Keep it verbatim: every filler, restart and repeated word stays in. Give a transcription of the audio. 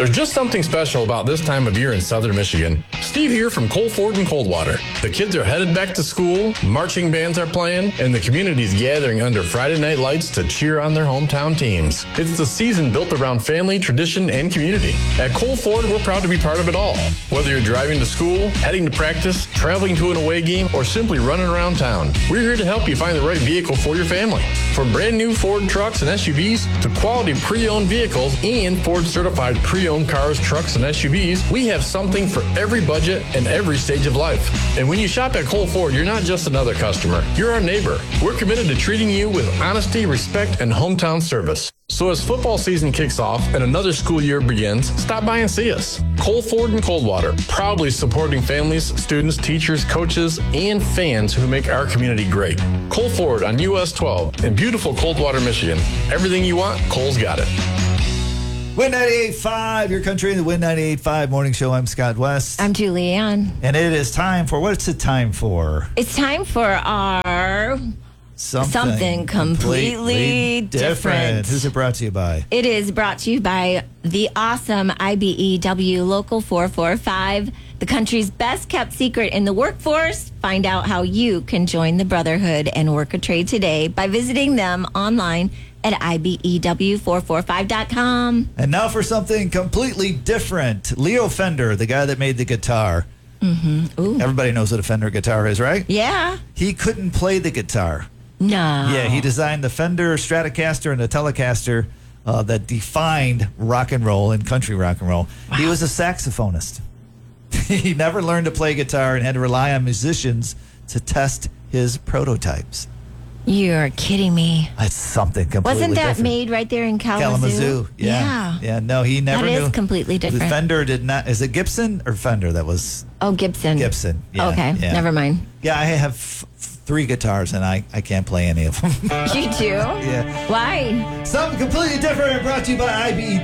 There's just something special about this time of year in southern Michigan. Steve here from Cole Ford and Coldwater. The kids are headed back to school, marching bands are playing, and the community's gathering under Friday night lights to cheer on their hometown teams. It's the season built around family, tradition, and community. At Cole Ford, we're proud to be part of it all. Whether you're driving to school, heading to practice, traveling to an away game, or simply running around town, we're here to help you find the right vehicle for your family. From brand new Ford trucks and S U Vs to quality pre-owned vehicles and Ford certified pre-owned cars, trucks, and S U Vs, we have something for every budget and every stage of life. And when you shop at Cole Ford, you're not just another customer. You're our neighbor. We're committed to treating you with honesty, respect, and hometown service. So as football season kicks off and another school year begins, stop by and see us. Cole Ford and Coldwater, proudly supporting families, students, teachers, coaches, and fans who make our community great. Cole Ford on U S twelve in beautiful Coldwater, Michigan. Everything you want, Cole's got it. Win ninety-eight point five, your country in the Win ninety-eight point five morning show. I'm Scott West. I'm Julianne. And it is time for, what's it time for? It's time for our Something, something completely, completely different. different. Who's it brought to you by? It is brought to you by the awesome I B E W Local four four five, the country's best kept secret in the workforce. Find out how you can join the Brotherhood and work a trade today by visiting them online at I B E W four four five dot com. And now for something completely different. Leo Fender, the guy that made the guitar. Mm-hmm. Ooh. Everybody knows what a Fender guitar is, right? Yeah. He couldn't play the guitar. No. Yeah, he designed the Fender Stratocaster and the Telecaster uh, that defined rock and roll and country rock and roll. Wow. He was a saxophonist. He never learned to play guitar and had to rely on musicians to test his prototypes. You're kidding me. That's something completely Wasn't that different. made right there in Kalamazoo? Kalamazoo, yeah. Yeah. Yeah, no, he never That knew. is completely different. The Fender did not, is it Gibson or Fender that was? Oh, Gibson. Gibson, yeah. Okay, yeah. never mind. Yeah, I have f- three guitars and I, I can't play any of them. You do? Yeah. Why? Something completely different brought to you by I B E